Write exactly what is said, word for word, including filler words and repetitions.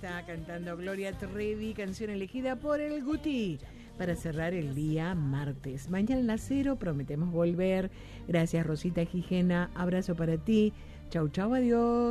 está cantando Gloria Trevi, canción elegida por el Guti para cerrar el día martes. Mañana en la cero prometemos volver. Gracias, Rosita Gijena. Abrazo para ti. Chau, chau, adiós.